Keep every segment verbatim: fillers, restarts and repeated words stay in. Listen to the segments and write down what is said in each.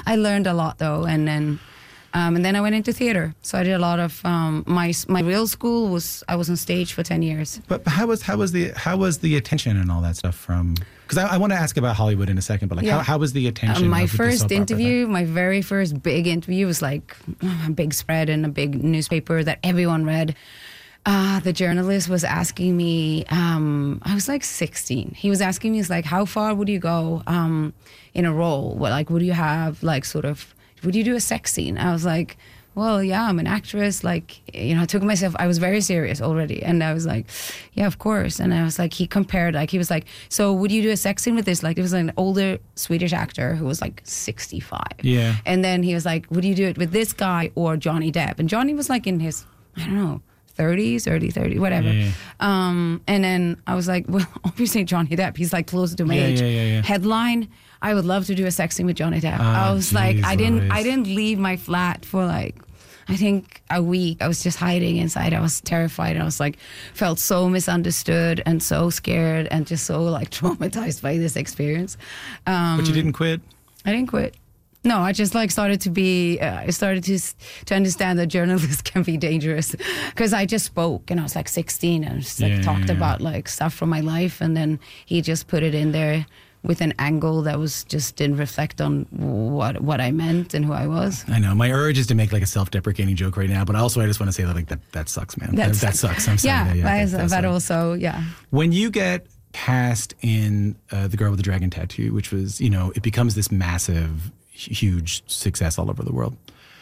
I learned a lot though, and then um, and then I went into theater. So I did a lot of um, my my real school was I was on stage for ten years. But how was how was the how was the attention and all that stuff from? Because I, I want to ask about Hollywood in a second, but like Yeah. how how was the attention? Um, my of the soap first opera interview, my very first big interview was like a big spread in a big newspaper that everyone read. Uh, the journalist was asking me, um, I was like sixteen. He was asking me, he's like, how far would you go um, in a role? What, like, would you have, like, sort of, would you do a sex scene? I was like, well, yeah, I'm an actress. Like, you know, I took myself, I was very serious already. And I was like, yeah, of course. And I was like, he compared, like, he was like, so would you do a sex scene with this? Like, it was an older Swedish actor who was like sixty-five. Yeah. And then he was like, would you do it with this guy or Johnny Depp? And Johnny was like in his, I don't know, thirties, early thirties, whatever. Yeah, yeah. Um, and then I was like, well, obviously Johnny Depp, he's like closer to my Yeah, age. yeah, yeah, yeah. Headline, I would love to do a sex scene with Johnny Depp. Ah, I was like, I didn't, I Jesus. didn't leave my flat for like, I think a week. I was just hiding inside. I was terrified. I was like, felt so misunderstood and so scared and just so like traumatized by this experience. Um, But you didn't quit? I didn't quit. No, I just like started to be, uh, I started to s- to understand that journalists can be dangerous because I just spoke and I was like sixteen and just like Yeah, talked yeah, yeah. about like stuff from my life, and then he just put it in there with an angle that was just didn't reflect on what what I meant and who I was. I know. My urge is to make like a self-deprecating joke right now, but also I just want to say that like that, that sucks, man. That, that sucks. I'm sorry. Yeah, Yeah, but, that- that's but like- also, yeah. When you get cast in uh, The Girl with the Dragon Tattoo, which was, you know, it becomes this massive, huge success all over the world.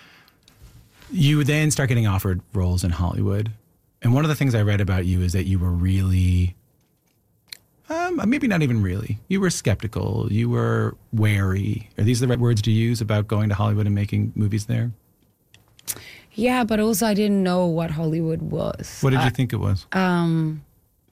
You then start getting offered roles in Hollywood. And one of the things I read about you is that you were really, um, maybe not even really, you were skeptical, you were wary. Are these the right words to use about going to Hollywood and making movies there? Yeah, but also I didn't know what Hollywood was. What did you I- think it was? um,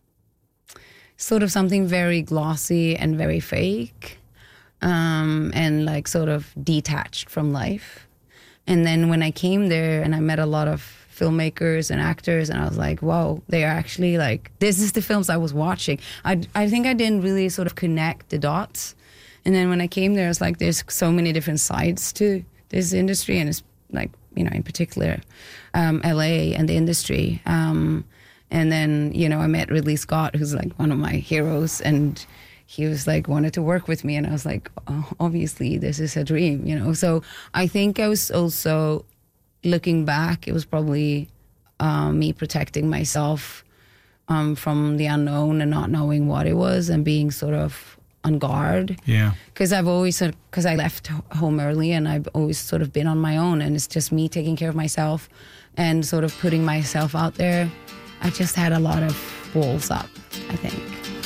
sort of something very glossy and very fake, um, and like sort of detached from life. And then when I came there and I met a lot of filmmakers and actors, and I was like, wow, they are actually like, this is the films I was watching. I, I think I didn't really sort of connect the dots. And then when I came there, I was like, there's so many different sides to this industry, and it's like, you know, in particular, um, L A and the industry. Um, and then, you know, I met Ridley Scott, who's like one of my heroes, and he was like, wanted to work with me. And I was like, oh, obviously this is a dream, you know? So I think I was also, looking back, it was probably um, me protecting myself um, from the unknown and not knowing what it was and being sort of on guard. Yeah. Because I've always, because I left home early and I've always sort of been on my own, and it's just me taking care of myself and sort of putting myself out there. I just had a lot of walls up, I think.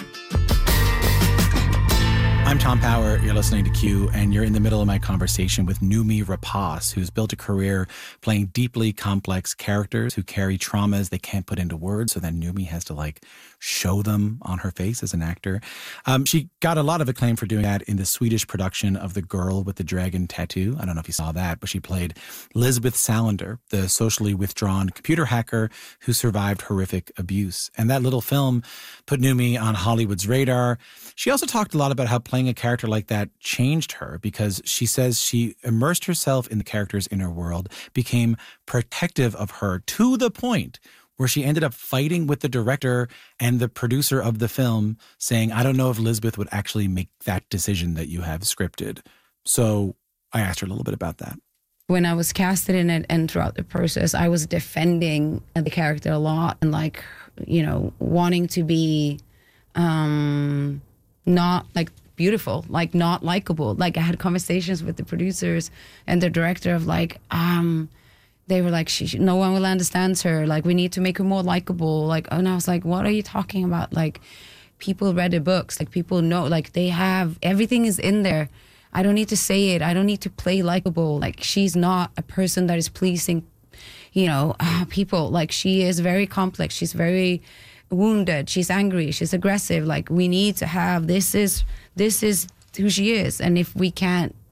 I'm Tom Power, you're listening to Q, and you're in the middle of my conversation with Noomi Rapace, who's built a career playing deeply complex characters who carry traumas they can't put into words, so then Noomi has to like show them on her face as an actor. Um, she got a lot of acclaim for doing that in the Swedish production of The Girl with the Dragon Tattoo. I don't know if you saw that, but she played Lisbeth Salander, the socially withdrawn computer hacker who survived horrific abuse. And that little film put Noomi on Hollywood's radar. She also talked a lot about how playing a character like that changed her, because she says she immersed herself in the character's inner world, became protective of her to the point where she ended up fighting with the director and the producer of the film, saying, I don't know if Lisbeth would actually make that decision that you have scripted. So I asked her a little bit about that. When I was casted in it and throughout the process, I was defending the character a lot and like, you know, wanting to be um, not like beautiful, like not likable. Like I had conversations with the producers and the director of like, um, they were like, she, no one will understand her. Like, we need to make her more likable. Like, and I was like, what are you talking about? Like, people read the books. Like, people know. Like, they have, everything is in there. I don't need to say it. I don't need to play likable. Like, she's not a person that is pleasing, you know, uh, people. Like, she is very complex. She's very wounded. She's angry. She's aggressive. Like, we need to have, this is, this is who she is. And if we can't